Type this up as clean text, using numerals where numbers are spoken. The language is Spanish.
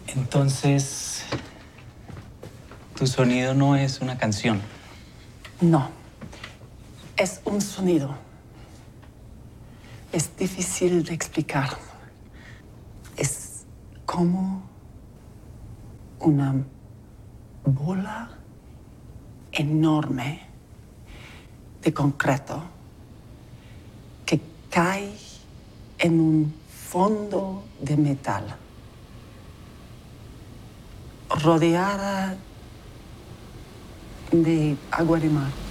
Entonces, tu sonido no es una canción. No, es un sonido. Es difícil de explicar. Es como una bola enorme de concreto que cae en un fondo de metal, rodeada de agua de mar.